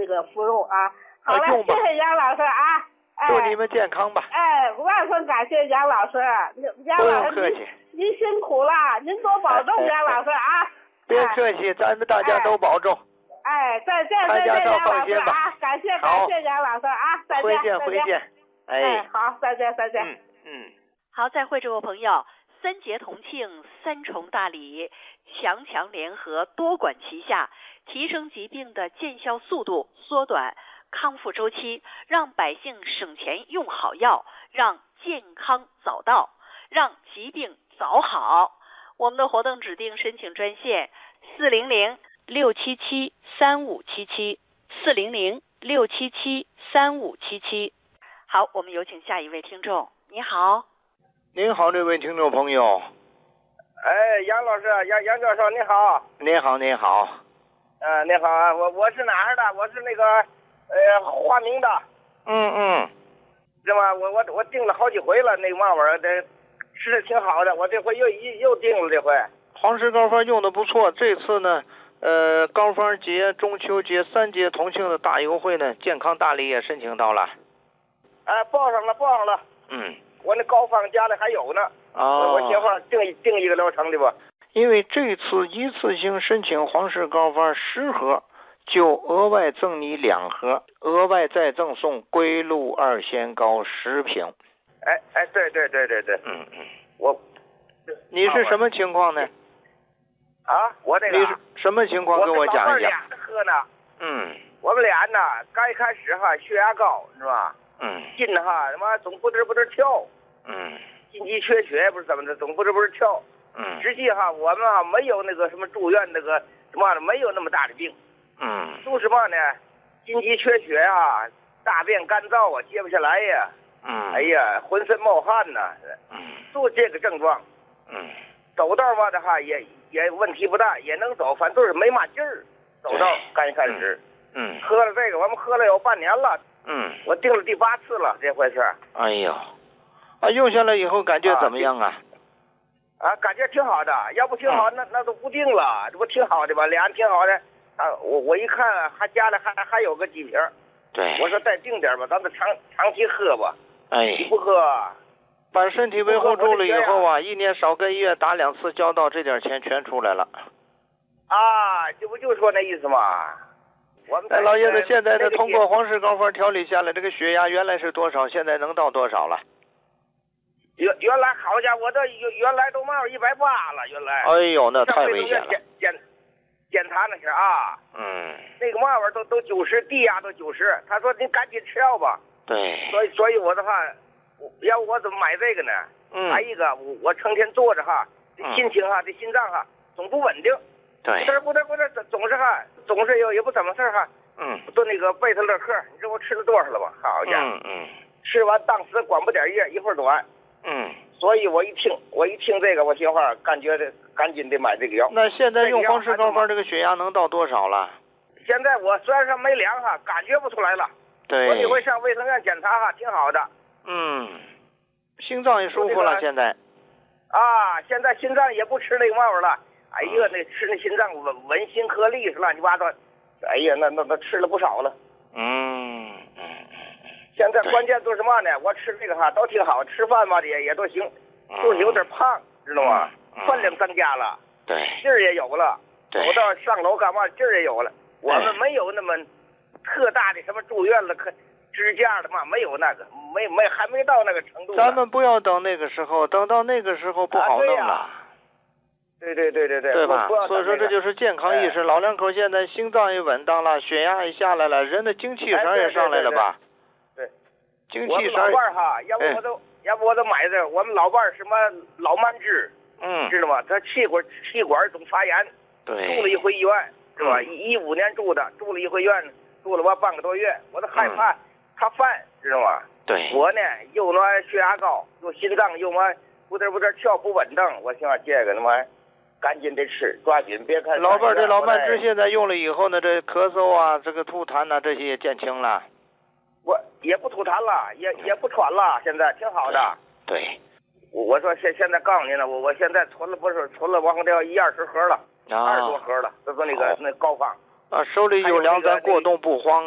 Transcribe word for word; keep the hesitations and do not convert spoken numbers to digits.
个芙蓉啊。好了， 用吧谢谢杨老师啊。 祝你们健康吧。 哎，万分感谢杨老师，杨老师不用客气， 您您辛苦了，您多保重，杨老师啊。 别客气，咱们大家都保重。 哎，再见再见，杨老师啊，感谢感谢杨老师啊，再见回见回见。 哎，好，再见再见。 嗯嗯。 好，再会这位朋友，三节同庆，三重大礼，强强联合，多管齐下，提升疾病的见效速度，缩短康复周期，让百姓省钱用好药，让健康早到，让疾病早好。我们的活动指定申请专线四零零六七七三五七七四零零六七七三五七七。好，我们有请下一位听众。你好。 您好，这位听众朋友。 哎，杨老师，杨杨教授，你好。 您好，您好。 呃，你好啊，我我是哪儿的？我是那个呃化名的。 嗯嗯。 是吧？我我我订了好几回了，那个嘛玩意儿，这吃的挺好的。我这回又又又订了这回。 黄氏膏方用的不错，这次呢，呃，膏方节、中秋节三节同庆的大优惠呢，健康大礼也申请到了。 哎，报上了，报上了。 嗯。 我那膏方家里还有呢。 哦。 我计划订一订一个疗程的吧。 因为这次一次性申请黄氏膏方十盒，就额外赠你两盒，额外再赠送归路二仙膏十瓶。 哎哎，对对对对对。 嗯嗯。 我。 你是什么情况呢？ 啊，我这个。 你是什么情况？跟我讲一讲。 我们俩喝呢。 嗯。 我们俩呢，刚一开始哈血压高是吧？ 嗯。 心哈他妈总不嘚不嘚跳。 嗯。 心肌缺血不是怎么的，总不嘚不嘚跳。 嗯。 实际哈我们哈没有那个什么住院那个什么的，没有那么大的病。 嗯。 就是嘛呢，心肌缺血啊，大便干燥啊，接不下来呀。 嗯。 哎呀，浑身冒汗呐。 嗯。 就这个症状。 嗯。 走道嘛的哈也也问题不大，也能走，反正就是没嘛劲儿。走道刚一开始。 嗯。 喝了这个，我们喝了有半年了。 嗯。 我订了第八次了，这回是。 哎呦，啊，用下来以后感觉怎么样啊？ 啊，感觉挺好的，要不挺好，那那都不定了，这不挺好的吧？俩人挺好的，啊，我我一看还家里还还有个几瓶， 对， 我说再订点吧，咱们长长期喝吧。 哎， 你不喝， 把身体维护住了以后啊，一年少个月打两次交道，这点钱全出来了。 啊，这不就说那意思吗？我们哎，老爷子，现在呢，通过黄氏膏方调理下来，这个血压原来是多少，现在能到多少了？ 原原来好家伙，我这原原来都嘛一百八了，原来。 哎呦，那太危险了。 检检检查那些啊。 嗯。 那个嘛玩意儿都都九十，低压都九十。他说你赶紧吃药吧。 对。 所以所以我的话，要我怎么买这个呢？ 嗯。 还一个，我我成天坐着哈，这心情哈，这心脏哈总不稳定。 对。 这不这不这总是哈，总是有也不怎么事哈。 嗯。 都那个贝塔乐克，你知道我吃了多少了吧？好家伙。 嗯嗯。 吃完当时管不点夜，一会儿短。 嗯， 所以我一听，我一听这个，我心话感觉这赶紧得买这个药。 那现在用黄氏膏方这个血压能到多少了？ 现在我虽然说没量哈，感觉不出来了。 对。 我这回上卫生院检查哈，挺好的。 嗯，心脏也舒服了，现在。 啊，现在心脏也不吃那个嘛玩意儿了。哎呀，那吃那心脏稳稳心颗粒是乱七八糟。哎呀，那那那吃了不少了。 嗯嗯。 现在关键就是什么呢？我吃这个哈都挺好，吃饭嘛也也都行，就是有点胖，知道吗？分量增加了， 对， 劲儿也有了，走到上楼干嘛劲儿也有了。我们没有那么特大的什么住院了，可支架的嘛，没有那个，没没还没到那个程度。 咱们不要等那个时候，等到那个时候不好弄了。 对对对对对， 对吧？所以说这就是健康意识。老两口现在心脏也稳当了，血压也下来了，人的精气神也上来了吧？精气神。 我们老伴儿哈，要不我都、哎、要不我都买这。我们老伴儿什么老慢支， 嗯， 知道吗？他气管气管总发炎， 对， 住了一回医院，是吧？一一五年住的，住了一回院，住了我半个多月，我都害怕、嗯、他犯，知道吗？ 对， 我呢又那血压高，又心脏又嘛不得不得跳不稳当，我想这个他妈赶紧得吃，抓紧别看。 老伴儿这老慢支现在用了以后呢，这咳嗽啊，这个吐痰呐、啊，这些也减轻了。 我也不吐痰了，也也不喘了，现在挺好的。 对， 我我说现现在告诉你了，我我现在存了不是存了往后要一二十盒了，二十多盒了，都说那个那膏方啊，手里有粮，咱过冬不慌。